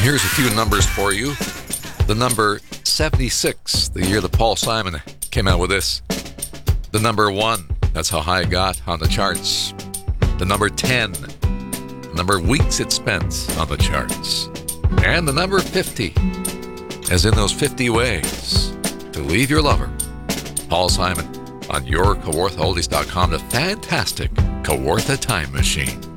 here's a few numbers for you. The number 76, the year that Paul Simon came out with this. The number 1, that's how high it got on the charts. The number 10, the number of weeks it spent on the charts. And the number 50, as in those 50 ways to leave your lover. Paul Simon on your KawarthaOldies.com, the fantastic Kawartha Time Machine.